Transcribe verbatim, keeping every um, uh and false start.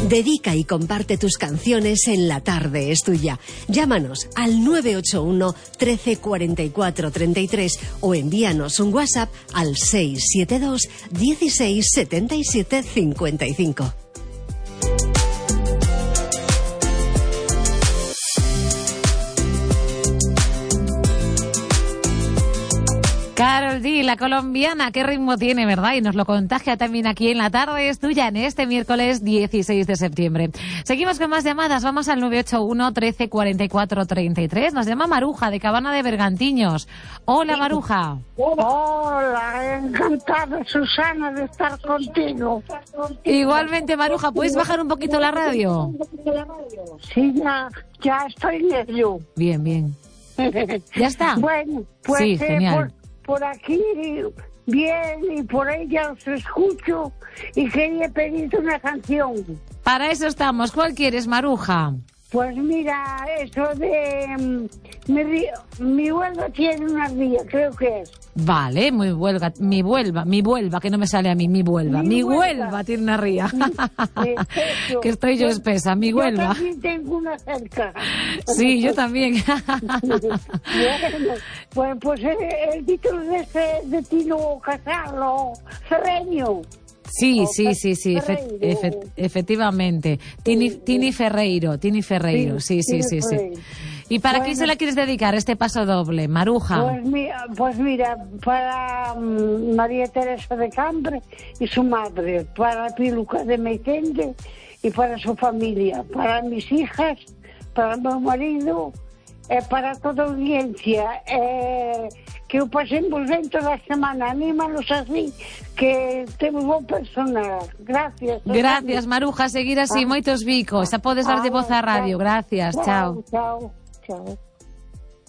Dedica y comparte tus canciones en La Tarde es Tuya. Llámanos al nueve ocho uno, trece, cuarenta y cuatro, treinta y tres o envíanos un WhatsApp al seis siete dos, dieciséis, setenta y siete, cincuenta y cinco. Karol G, la colombiana, qué ritmo tiene, ¿verdad? Y nos lo contagia también aquí en La Tarde es Tuya, en este miércoles dieciséis de septiembre. Seguimos con más llamadas, vamos al nueve ocho uno, trece, cuarenta y cuatro, treinta y tres. Nos llama Maruja, de Cabana de Bergantiños. Hola, Maruja. Hola, encantada, Susana, de estar contigo. Igualmente, Maruja, ¿puedes bajar un poquito la radio? Sí, ya, ya estoy en ello. Bien, bien. ¿Ya está? Bueno, pues sí, eh, genial. por, por aquí bien y por ella os escucho y quería pedirte una canción. Para eso estamos. ¿Cuál quieres, Maruja? Pues mira, eso de... Um, mi, río, mi Huelva tiene una ría, creo que es. Vale, muy Huelva, mi Huelva, mi Huelva, que no me sale a mí, mi Huelva. Mi, mi Huelva. Huelva tiene una ría. Sí, que estoy yo espesa, mi Huelva. Yo también tengo una cerca. Sí, yo también. Bueno, pues, pues el, el título de, ese, de Tino Casalo, Ferreño. Sí, oh, sí, sí, sí, efe, efe, efectivamente. Tini, sí, Tini Ferreiro, Tini Ferreiro, sí, sí, sí, sí. sí. ¿Y para bueno, quién se la quieres dedicar este paso doble, Maruja? Pues mira, pues mira para um, María Teresa de Cambre y su madre, para Piluca de Meitende y para su familia, para mis hijas, para mi marido, eh, para toda audiencia, eh, que o pasemos ben toda a semana, anímanos así, que temos bon personal. Gracias. Gracias, Maruja, seguir así, ah. moitos bicos, xa podes darlle voz á radio. Gracias, chao. Chao, chao. Chao.